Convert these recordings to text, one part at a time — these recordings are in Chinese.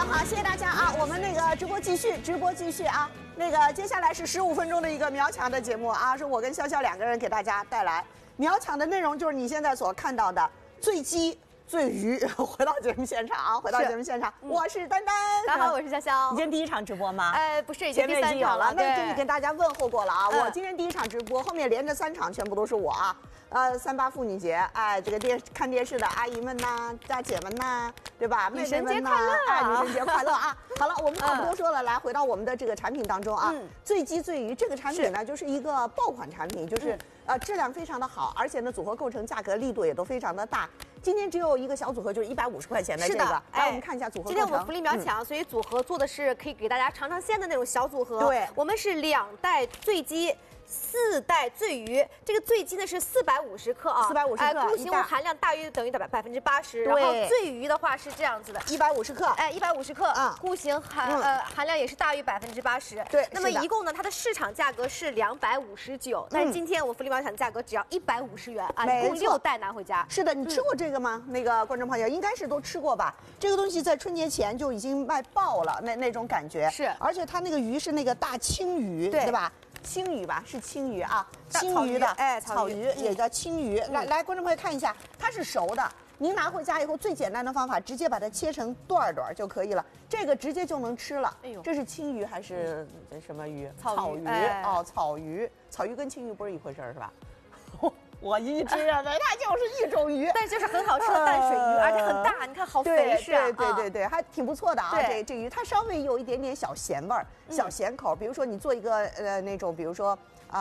好，谢谢大家啊！我们那个直播继续啊！那个接下来是15分钟的一个秒抢的节目啊，是我跟潇潇2个人给大家带来秒抢的内容，就是你现在所看到的醉鸡。醉鱼回到节目现场啊！回到节目现场，我是丹丹。 大家好，我是潇潇。 你今天第一场直播吗？ 不是，已经第3场了。 那跟你跟大家问候过了啊！我今天第一场直播，后面连着3场全部都是我啊。38妇女节，哎，这个看电视的阿姨们呐、大姐们呐，对吧？ 女神节快乐！ 哎，女神节快乐啊！好了，我们话不多说了，来回到我们的这个产品当中啊。醉鸡醉鱼这个产品呢，就是一个爆款产品，就是质量非常的好，而且呢组合构成、价格力度也都非常的大。今天只有一个小组合，就是150块钱的这个。来，我们看一下组合构成。 今天我们福利秒抢，所以组合做的是可以给大家尝尝鲜的那种小组合。 对， 我们是2袋醉鸡。4袋醉鱼，这个醉鸡呢是450克啊 ，450克， 固形物含量大约等于80%。然后醉鱼的话是这样子的 ，150克， 哎，150克啊，固形含量也是大于80%。 对， 那么一共呢，它的市场价格是259，但是今天我们福利秒抢价格只要150元啊，一共6袋拿回家。 是的，你吃过这个吗？那个观众朋友应该是都吃过吧？这个东西在春节前就已经卖爆了，那种感觉是， 而且它那个鱼是那个大青鱼，对吧？青鱼吧，是青鱼啊，青鱼的， 哎， 草鱼也叫青鱼。来，观众朋友看一下，它是熟的。您拿回家以后，最简单的方法，直接把它切成段就可以了，这个直接就能吃了。哎呦，这是青鱼还是什么鱼？草鱼哦，草鱼跟青鱼不是一回事是吧？我一直认为它就是一种鱼， 但就是很好吃的淡水鱼，而且很大，你看好肥实啊！ 对，还挺不错的啊。这鱼它稍微有一点点小咸味儿、小咸口。比如说你做一个那种，比如说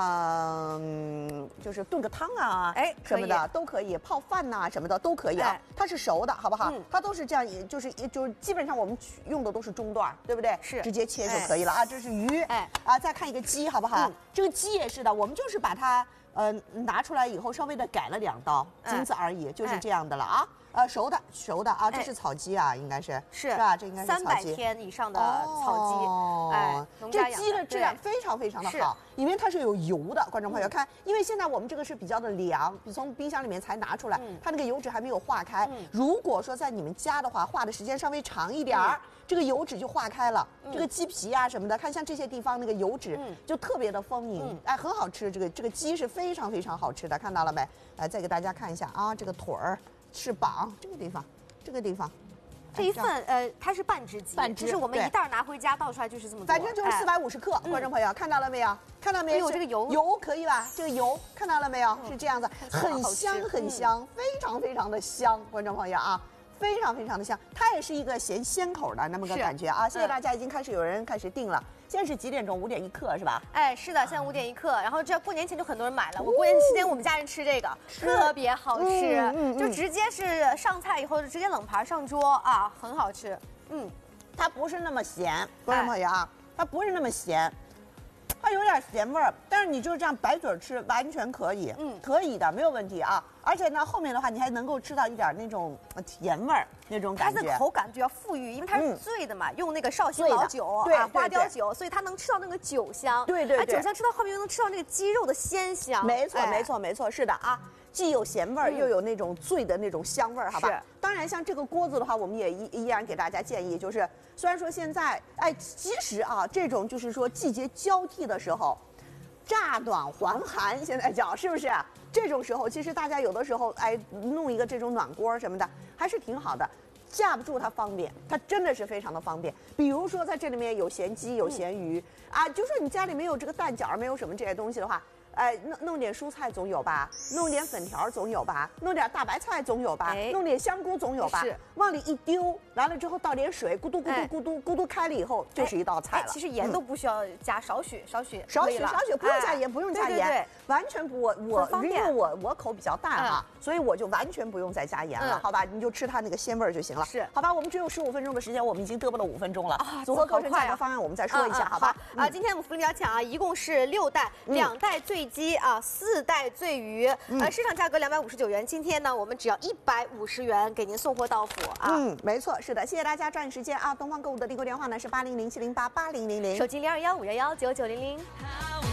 就是炖个汤啊，哎什么的都可以，泡饭呐什么的都可以啊。它是熟的，好不好？它都是这样，就是基本上我们用的都是中段，对不对？是直接切就可以了啊。这是鱼，再看一个鸡，好不好？这个鸡也是的，我们就是把它。拿出来以后稍微的改了2刀，仅此而已，就是这样的了啊。熟的啊，这是草鸡啊，应该是吧？这应该是草鸡 ，300天以上的草鸡，哎， 这鸡的质量非常非常的好，因为它是有油的。观众朋友看，因为现在我们这个是比较的凉，从冰箱里面才拿出来，它那个油脂还没有化开。如果说在你们家的话，化的时间稍微长一点儿，这个油脂就化开了。这个鸡皮啊什么的，看像这些地方那个油脂就特别的丰盈，哎，很好吃。这个鸡是非常非常好吃的，看到了没？来，再给大家看一下啊，这个腿儿。翅膀这个地方， 这一份它是半只鸡，就是我们一袋拿回家倒出来就是这么多， 反正就是450克。观众朋友看到了没有？看到没有？ 这个油可以吧？这个油看到了没有？是这样子，很香很香，非常非常的香。观众朋友啊。非常非常的香，它也是一个鲜口的那么个感觉啊！谢谢大家，已经有人开始订了。现在是几点钟？5点1刻是吧？ 哎，是的，现在5点1刻。然后这过年前就很多人买了。我过年期间我们家人吃这个特别好吃，就直接是上菜以后直接冷盘上桌啊，很好吃。 它不是那么咸，观众朋友啊，它不是那么咸。它有点咸味儿，但是你就是这样白嘴吃完全可以，可以的，没有问题啊。而且呢，后面的话你还能够吃到一点那种甜味儿那种感觉。 它的口感比较富裕，因为它是醉的嘛，用那个绍兴老酒啊，花雕酒，所以它能吃到那个酒香。对，酒香吃到后面又能吃到那个鸡肉的鲜香。 没错，是的啊。既有咸味儿，又有那种醉的那种香味儿，好吧？当然，像这个锅子的话，我们也依然给大家建议，就是虽然说现在，哎，其实啊，这种就是说季节交替的时候，乍暖还寒，现在叫是不是？这种时候，其实大家有的时候，哎，弄一个这种暖锅什么的，还是挺好的。架不住它方便，它真的是非常的方便。比如说在这里面有咸鸡，有咸鱼啊，就说你家里没有这个蛋饺，没有什么这些东西的话。哎，弄点蔬菜总有吧，弄点粉条总有吧，弄点大白菜总有吧，弄点香菇总有吧，往里一丢，完了之后倒点水，咕嘟咕嘟咕嘟咕嘟开了以后，就是一道菜了。 其实盐都不需要加，少许， 不用加盐，不用加盐，完全不，因为我口比较淡啊，所以我就完全不用再加盐了，好吧？你就吃它那个鲜味儿就行了。是，好吧？我们只有15分钟的时间，我们已经嘚啵了5分钟了。组合构成价格方案我们再说一下，好吧？ 今天我们福利秒抢啊，一共是6袋，2袋醉鸡啊，4袋醉鱼，市场价格259元，今天呢我们只要150元给您送货到府啊。 没错，是的，谢谢大家抓紧时间啊！东方购物的订购电话呢是8007088000， 手机0215119900。